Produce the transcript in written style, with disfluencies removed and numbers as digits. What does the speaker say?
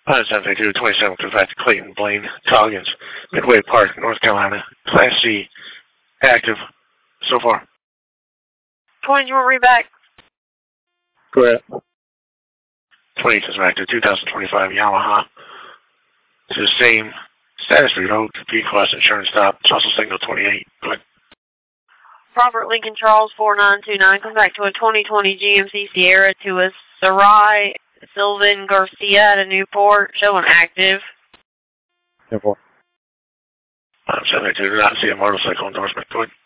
752, 27 goes back to Clayton Blaine Coggins, Midway Park, North Carolina. Class C, active so far. 20, you want to read back? Correct. 20 says active, 2025 Yamaha. To the same status revoked, B-Class insurance stop, social signal 28. Go ahead. Robert Lincoln Charles 4929 comes back to a 2020 GMC Sierra to a Sarai Sylvan Garcia at a Newport, showing active. Newport. 782, do not see a motorcycle endorsement. Go ahead.